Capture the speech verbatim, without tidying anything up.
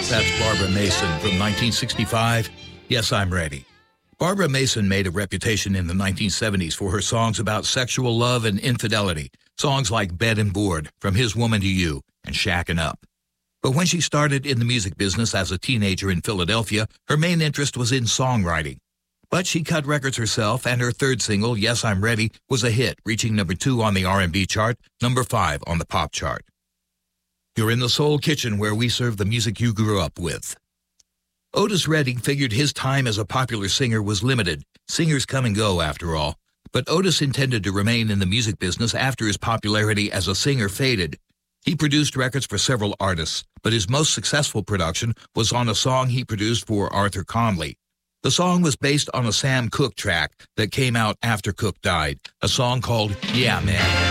That's Barbara Mason from nineteen sixty-five. Yes, I'm Ready. Barbara Mason made a reputation in the nineteen seventies for her songs about sexual love and infidelity. Songs like Bed and Board, From His Woman to You, and Shackin' Up. But when she started in the music business as a teenager in Philadelphia, her main interest was in songwriting. But she cut records herself, and her third single, Yes, I'm Ready, was a hit, reaching number two on the R and B chart, number five on the pop chart. You're in the Soul Kitchen, where we serve the music you grew up with. Otis Redding figured his time as a popular singer was limited. Singers come and go, after all. But Otis intended to remain in the music business after his popularity as a singer faded. He produced records for several artists, but his most successful production was on a song he produced for Arthur Conley. The song was based on a Sam Cooke track that came out after Cooke died, a song called Yeah Man.